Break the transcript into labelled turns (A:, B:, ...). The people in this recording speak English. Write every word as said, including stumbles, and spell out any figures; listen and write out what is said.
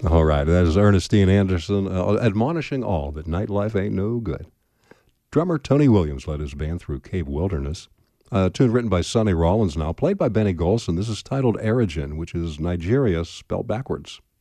A: All right, that is Ernestine Anderson uh, admonishing all that nightlife ain't no good. Drummer Tony Williams led his band through Cave Wilderness. A tune written by Sonny Rollins now, played by Benny Golson. This is titled Erigen, which is Nigeria spelled backwards.